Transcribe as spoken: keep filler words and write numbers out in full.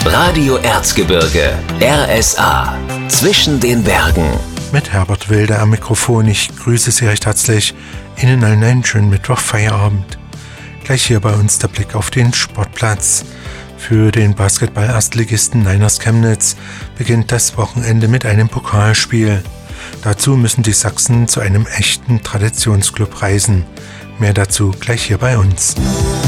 Radio Erzgebirge, R S A, zwischen den Bergen. Mit Herbert Wilde am Mikrofon. Ich grüße Sie recht herzlich. Ihnen allen einen schönen Mittwoch-Feierabend. Gleich hier bei uns der Blick auf den Sportplatz. Für den Basketball-Erstligisten Niners Chemnitz beginnt das Wochenende mit einem Pokalspiel. Dazu müssen die Sachsen zu einem echten Traditionsclub reisen. Mehr dazu gleich hier bei uns.